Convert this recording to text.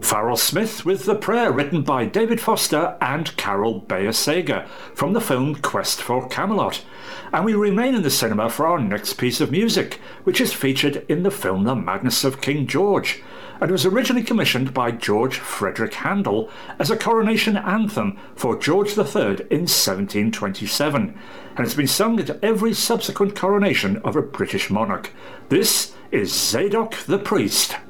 Farrell Smith with The Prayer, written by David Foster and Carol Bayer Sager, from the film Quest for Camelot. And we remain in the cinema for our next piece of music, which is featured in the film The Madness of King George, and was originally commissioned by George Frederick Handel as a coronation anthem for George III in 1727, and it's been sung at every subsequent coronation of a British monarch. This is Zadok the Priest.